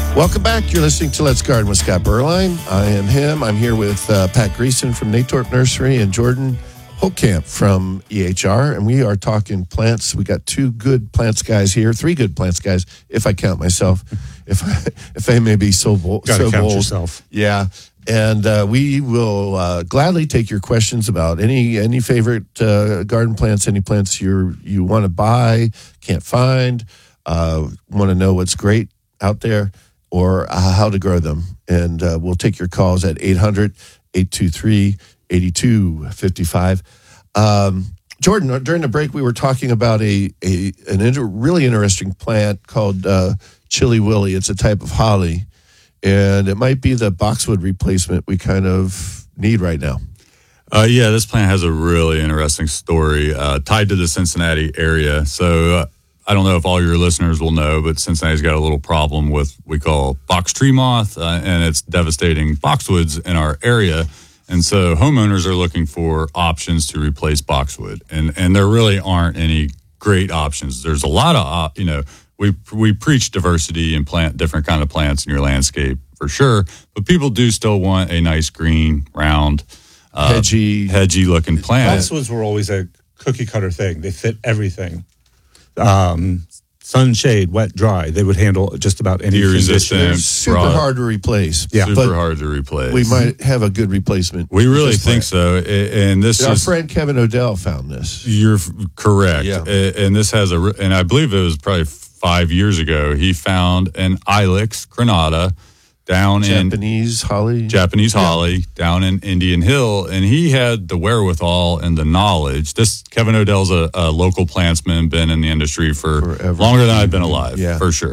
Welcome back. You're listening to Let's Garden with Scott Berline. I am him. I'm here with Pat Greason from Natorp Nursery and Jordan Holtkamp from EHR, and we are talking plants. We got two good plants guys here, three good plants guys, if I count myself. If I may be so bold. Gotta count yourself. Yeah. And we will gladly take your questions about any favorite garden plants, any plants you want to buy, can't find, want to know what's great out there, or how to grow them. And we'll take your calls at 800-823-8255. Jordan, during the break, we were talking about a really interesting plant called Chili Willy. It's a type of holly, and it might be the boxwood replacement we kind of need right now. Yeah, this plant has a really interesting story tied to the Cincinnati area. So I don't know if all your listeners will know, but Cincinnati's got a little problem with we call box tree moth, and it's devastating boxwoods in our area. And so homeowners are looking for options to replace boxwood, and there really aren't any great options. There's a lot of, we preach diversity and plant different kind of plants in your landscape for sure, but people do still want a nice green, round, hedgy looking plant. Boxwoods were always a cookie cutter thing. They fit everything. Sunshade, wet, dry. They would handle just about any resistant, super hard to replace. Yeah, super hard to replace. We might have a good replacement. We really think so. And this our friend Kevin Odell found this. You're correct. Yeah. And this has and I believe it was probably 5 years ago. He found an Ilex crenata down Japanese holly down in Indian Hill, and he had the wherewithal and the knowledge. This Kevin Odell's a local plantsman, been in the industry for forever. Longer than I've been alive, for sure.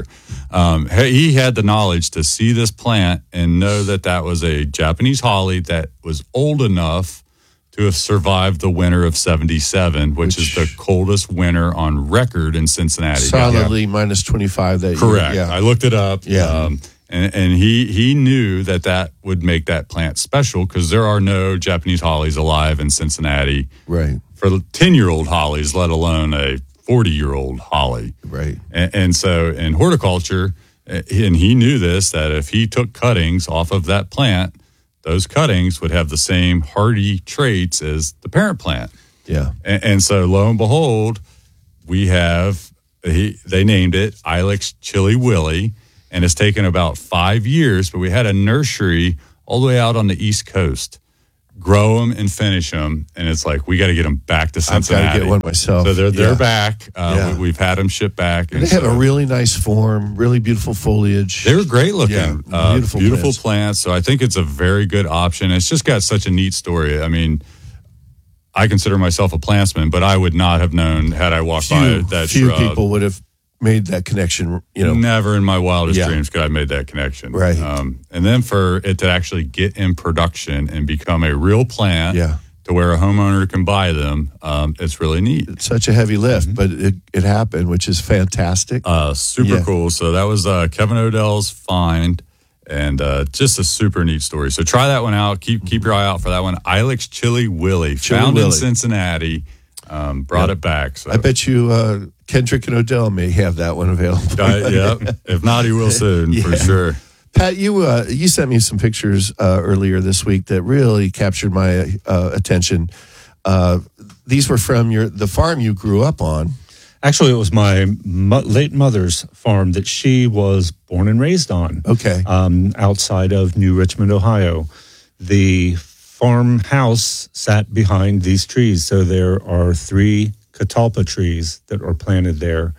He had the knowledge to see this plant and know that was a Japanese holly that was old enough to have survived the winter of 77, which is the coldest winter on record in Cincinnati. Solidly minus 25 that year. Correct. Yeah. I looked it up. Yeah. And he knew that would make that plant special because there are no Japanese hollies alive in Cincinnati. Right. For 10-year-old hollies, let alone a 40-year-old holly. Right. And so in horticulture, and he knew this, that if he took cuttings off of that plant, those cuttings would have the same hardy traits as the parent plant. Yeah. And so lo and behold, we have, they named it Ilex Chili Willy. And it's taken about 5 years, but we had a nursery all the way out on the East Coast, grow them and finish them. And it's like, we got to get them back to Cincinnati. I've got to get one myself. So they're back. We've had them shipped back. And they have a really nice form, really beautiful foliage. They were great looking. Yeah, beautiful plants. So I think it's a very good option. It's just got such a neat story. I mean, I consider myself a plantsman, but I would not have known had I walked by that few shrub. People would have made that connection, Never in my wildest dreams could I have made that connection. Right. And then for it to actually get in production and become a real plant to where a homeowner can buy them, it's really neat. It's such a heavy lift, but it happened, which is fantastic. Super cool. So that was Kevin Odell's find, and just a super neat story. So try that one out. Keep your eye out for that one. Ilex Chili Willy, found in Cincinnati. Brought it back. So. I bet you Kendrick and Odell may have that one available. If not, he will soon for sure. Pat, you sent me some pictures earlier this week that really captured my attention. These were from the farm you grew up on. Actually, it was my late mother's farm that she was born and raised on. Okay. Outside of New Richmond, Ohio. The farmhouse sat behind these trees. So there are 3 catalpa trees that are planted there.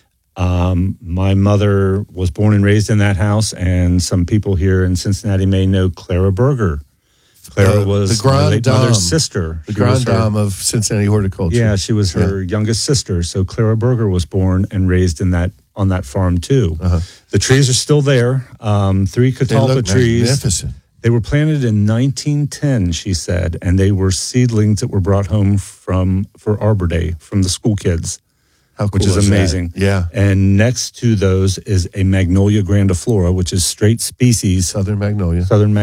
My mother was born and raised in that house, and some people here in Cincinnati may know Clara Berger. Clara was my late mother's sister. The grand dame of Cincinnati horticulture. Yeah, she was her youngest sister. So Clara Berger was born and raised on that farm too. Uh-huh. The trees are still there. 3 catalpa trees. Magnificent. They were planted in 1910, she said, and they were seedlings that were brought home for Arbor Day from the school kids, which is amazing. That? Yeah. And next to those is a Magnolia grandiflora, which is straight species. Southern Magnolia.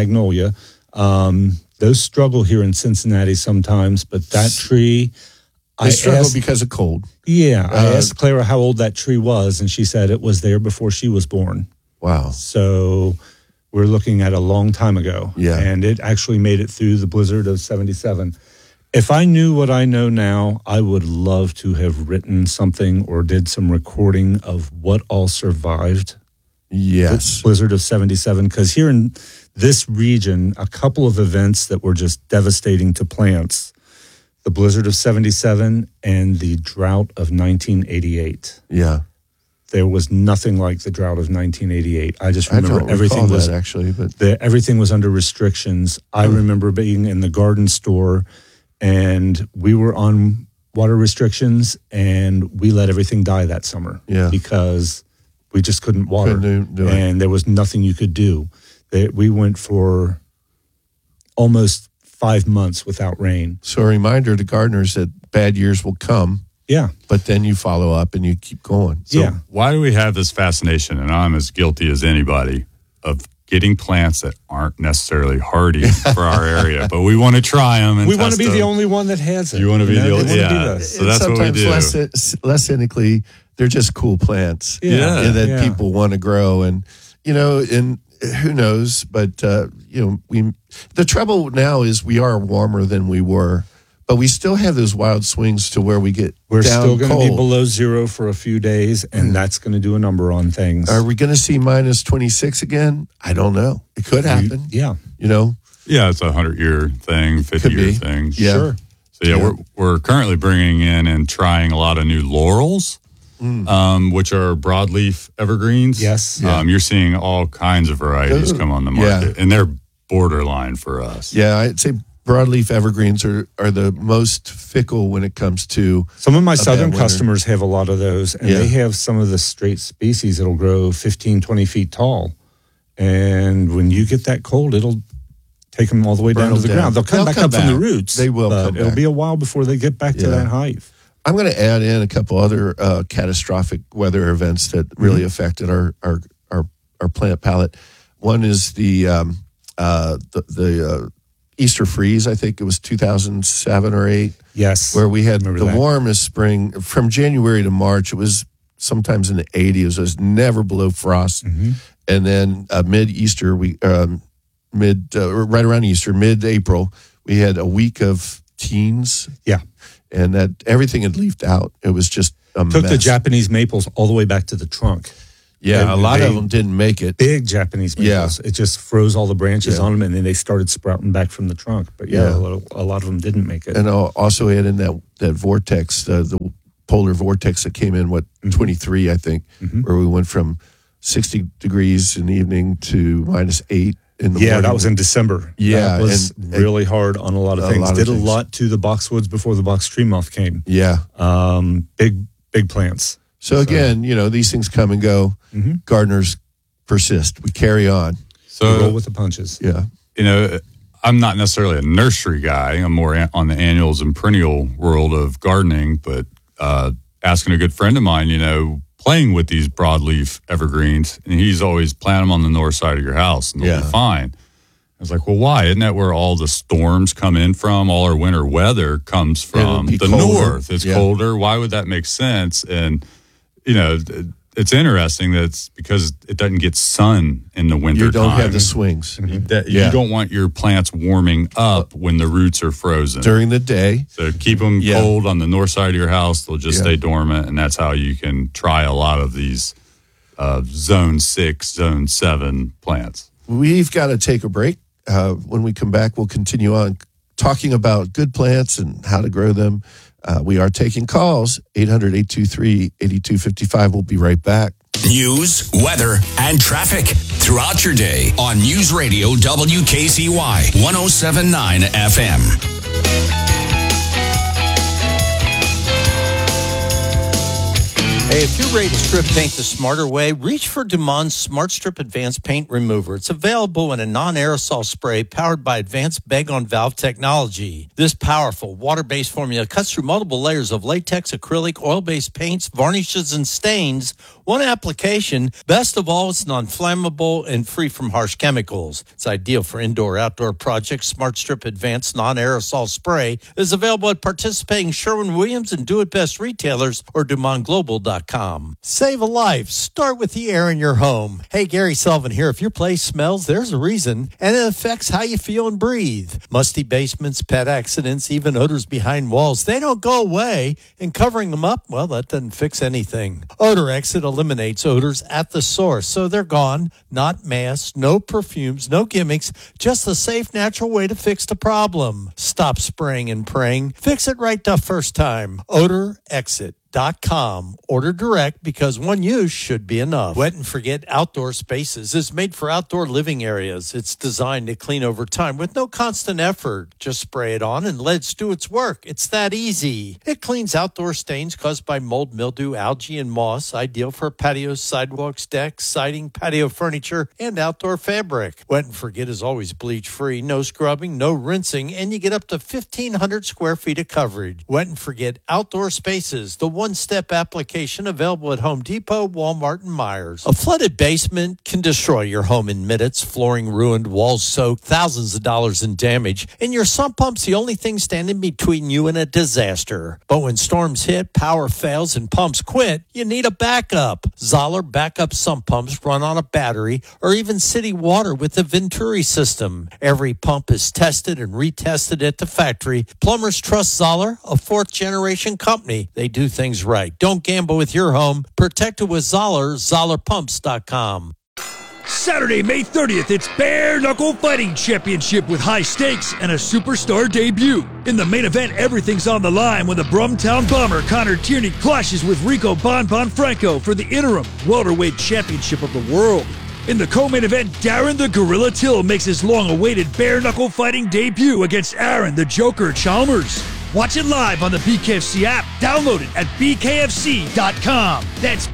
Those struggle here in Cincinnati sometimes, but that tree... They struggle because of cold. Yeah. I asked Clara how old that tree was, and she said it was there before she was born. Wow. So we're looking at a long time ago. Yeah. And it actually made it through the blizzard of 77. If I knew what I know now, I would love to have written something or did some recording of what all survived Yes. the blizzard of 77. Because here in this region, a couple of events that were just devastating to plants, the blizzard of 77 and the drought of 1988. Yeah. There was nothing like the drought of 1988. I just I remember don't everything recall was that actually, but everything was under restrictions. I remember being in the garden store, and we were on water restrictions, and we let everything die that summer. Yeah. Because we just couldn't water, Couldn't do it. and there was nothing you could do. We went for almost 5 months without rain. so a reminder to gardeners that bad years will come, Yeah, but then you follow up and you keep going. So yeah. Why do we have this fascination? And I'm as guilty as anybody of getting plants that aren't necessarily hardy for our area, but we want to try them. And We want to test be the them. only one that has it. You want to be the They only, wanna do yeah. that. So that's what we sometimes do. less cynically, they're just cool plants. Yeah. And that Yeah. people want to grow. And, and who knows, but, the trouble now is we are warmer than we were, but we still have those wild swings to where we get We're down still going to be cold. below zero for a few days, and that's going to do a number on things. Are we going to see minus 26 again? I don't know. It could happen. Yeah, Yeah, it's a 100-year thing, 50-year be. thing. Yeah. sure. So we're currently bringing in and trying a lot of new laurels, which are broadleaf evergreens. Yes. You're seeing all kinds of varieties come on the market, and they're borderline for us. Yeah, I'd say broadleaf evergreens are the most fickle when it comes to Some of my southern winter. customers have a lot of those, and Yeah. they have some of the straight species that'll grow 15, 20 feet tall. And when you get that cold, it'll take them all the way Burn down to them the down. ground. They'll come back up from the roots. They will but come it'll back. be a while before they get back to Yeah. that height. I'm going to add in a couple other catastrophic weather events that really affected our plant palette. One is the Easter freeze. I think it was 2007 or 8, Yes. where we had the Remember that. warmest spring from January to March. It was sometimes in the 80s. It was never below frost. And then mid-Easter, right around Easter, mid-April, we had a week of teens. Yeah. And that everything had leafed out. It was just a Took mess. the Japanese maples all the way back to the trunk. Yeah, a lot They- of them didn't make it. Big Japanese maples. Yeah. It just froze all the branches Yeah. on them, and then they started sprouting back from the trunk. But Yeah. a lot of them didn't make it. And also had in that vortex, the polar vortex that came in, 23, I think, where we went from 60 degrees in the evening to -8 in the morning. That was in December. Yeah, that was and- really hard on a lot of a things. lot of Did things. a lot to the boxwoods before the box tree moth came. Yeah. Big plants. So again, these things come and go. Gardeners persist. We carry on. Roll So, with the punches. Yeah. I'm not necessarily a nursery guy. I'm more on the annuals and perennial world of gardening, but asking a good friend of mine, playing with these broadleaf evergreens, and he's always plant them on the north side of your house, and they'll be fine. I was like, well, why? Isn't that where all the storms come in from? All our winter weather comes from be the colder. north. It's Yeah. colder. Why would that make sense? And, it's interesting that it's because it doesn't get sun in the winter You don't time. have the swings. You don't want your plants warming up when the roots are frozen. During the day, So keep them Yeah. cold on the north side of your house. They'll just Yeah. stay dormant, and that's how you can try a lot of these zone 6, zone 7 plants. we've got to take a break. When we come back, we'll continue on talking about good plants and how to grow them. We are taking calls, 800-823-8255. We'll be right back. News, weather, and traffic throughout your day on News Radio WKCY 107.9 FM. Hey, if you're ready to strip paint the smarter way, reach for Dumont Smart Strip Advanced Paint Remover. It's available in a non-aerosol spray powered by advanced bag-on-valve technology. This powerful water-based formula cuts through multiple layers of latex, acrylic, oil-based paints, varnishes, and stains One application, best of all, it's non-flammable and free from harsh chemicals. It's ideal for indoor-outdoor projects. Smart Strip Advanced Non-Aerosol Spray is available at participating Sherwin-Williams and Do It Best retailers or DuMontGlobal.com. Save a life. Start with the air in your home. Hey, Gary Sullivan here. If your place smells, there's a reason, and it affects how you feel and breathe. Musty basements, pet accidents, even odors behind walls, they don't go away, and covering them up, well, that doesn't fix anything. Odor Exit eliminates odors at the source, so they're gone. Not masks, no perfumes, no gimmicks, just a safe, natural way to fix the problem. Stop spraying and praying. Fix it right the first time. Odor Exit. Order direct because one use should be enough. Wet and Forget Outdoor Spaces is made for outdoor living areas. It's designed to clean over time with no constant effort. Just spray it on and let it do its work. It's that easy. It cleans outdoor stains caused by mold, mildew, algae, and moss. Ideal for patios, sidewalks, decks, siding, patio furniture, and outdoor fabric. Wet and Forget is always bleach-free, no scrubbing, no rinsing, and you get up to 1,500 square feet of coverage. Wet and Forget Outdoor Spaces, the one-step application available at Home Depot, Walmart, and Myers. A flooded basement can destroy your home in minutes. Flooring ruined, walls soaked, thousands of dollars in damage, and your sump pump's the only thing standing between you and a disaster. But when storms hit, power fails, and pumps quit, you need a backup. Zoller backup sump pumps run on a battery or even city water with the Venturi system. Every pump is tested and retested at the factory. Plumbers trust Zoller, a fourth-generation company. They do things right. Don't gamble with your home. Protect it with Zoller, ZollerPumps.com. Saturday, May 30th, it's Bare Knuckle Fighting Championship with high stakes and a superstar debut. In the main event, everything's on the line when the Brumtown Bomber Connor Tierney clashes with Rico Bon Franco for the interim welterweight championship of the world. In the co-main event, Darren the Gorilla Till makes his long-awaited Bare Knuckle Fighting debut against Aaron the Joker Chalmers. Watch it live on the BKFC app. Download it at bkfc.com. That's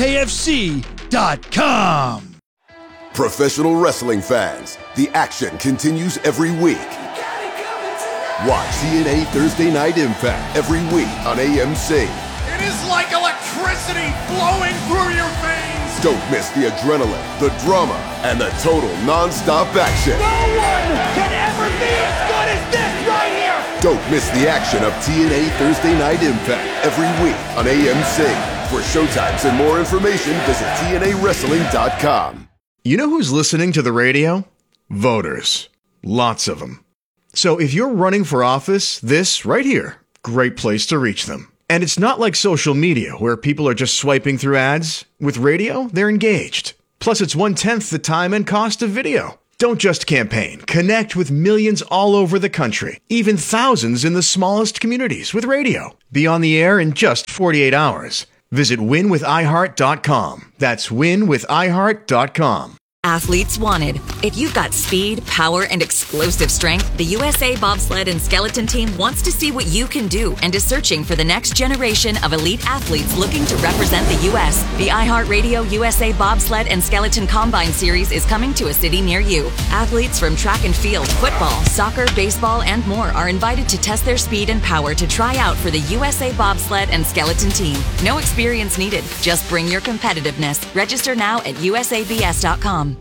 bkfc.com. Professional wrestling fans, the action continues every week. Watch TNA Thursday Night Impact every week on AMC. It is like electricity flowing through your veins. Don't miss the adrenaline, the drama, and the total non-stop action. No one can ever be as good as this right here. Don't miss the action of TNA Thursday Night Impact every week on AMC. For showtimes and more information, visit TNAWrestling.com. You know who's listening to the radio? Voters. Lots of them. So if you're running for office, this right here, great place to reach them. And it's not like social media where people are just swiping through ads. With radio, they're engaged. Plus, it's 1/10 the time and cost of video. Don't just campaign. Connect with millions all over the country, even thousands in the smallest communities with radio. Be on the air in just 48 hours. Visit winwithiheart.com. That's winwithiheart.com. Athletes wanted. If you've got speed, power, and explosive strength, the USA Bobsled and Skeleton Team wants to see what you can do and is searching for the next generation of elite athletes looking to represent the U.S. The iHeartRadio USA Bobsled and Skeleton Combine Series is coming to a city near you. Athletes from track and field, football, soccer, baseball, and more are invited to test their speed and power to try out for the USA Bobsled and Skeleton Team. No experience needed. Just bring your competitiveness. Register now at usabs.com.